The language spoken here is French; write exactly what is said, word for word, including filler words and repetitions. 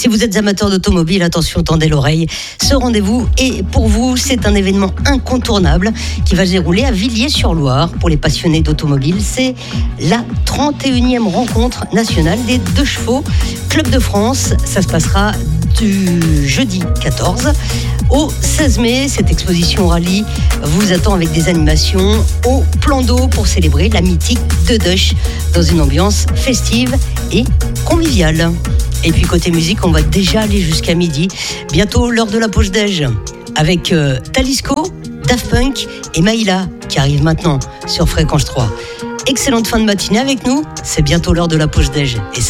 Si vous êtes amateur d'automobile, attention, tendez l'oreille. Ce rendez-vous est pour vous, c'est un événement incontournable qui va se dérouler à Villiers-sur-Loire. Pour les passionnés d'automobile, c'est la trente et unième rencontre nationale des deux chevaux Club de France. Ça se passera du jeudi quatorze au seize mai. Cette exposition rallye vous attend avec des animations au plan d'eau pour célébrer la mythique de Dush dans une ambiance festive et conviviale. Et puis côté musique, on va déjà aller jusqu'à midi. Bientôt l'heure de la pause déj avec euh, Talisco, Daft Punk et Maïla qui arrivent maintenant sur Fréquence trois. Excellente fin de matinée avec nous. C'est bientôt l'heure de la pause déj et ça